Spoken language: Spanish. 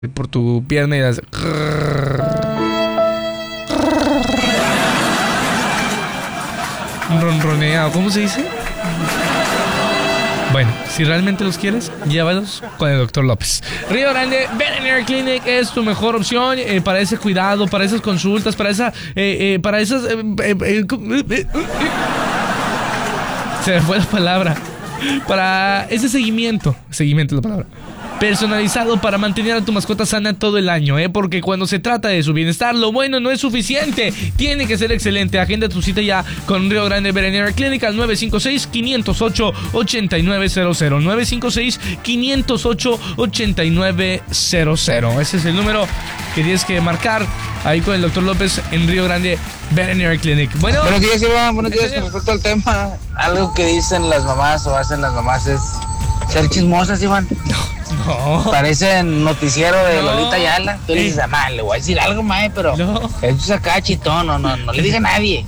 por tu pierna y das... ronroneado, ¿cómo se dice? Bueno, si realmente los quieres, llévalos con el Dr. López. Río Grande Veterinary Clinic es tu mejor opción para ese cuidado, para esas consultas, para esas... se me fue la palabra. Para ese seguimiento es la palabra. Personalizado para mantener a tu mascota sana todo el año, porque cuando se trata de su bienestar, lo bueno no es suficiente, tiene que ser excelente. Agenda tu cita ya con Río Grande Veterinary Clinic al 956-508-8900. 956-508-8900. Ese es el número que tienes que marcar ahí con el Dr. López en Río Grande Veterinary Clinic. Bueno, buenos días, Iván. Buenos días. Con respecto al tema, algo que dicen las mamás o hacen las mamás es ser chismosas, Iván. No. Parece noticiero de Lolita Ayala. Tú le dices, mamá, le voy a decir algo, mae, pero eso es acá chitón, no le diga a nadie.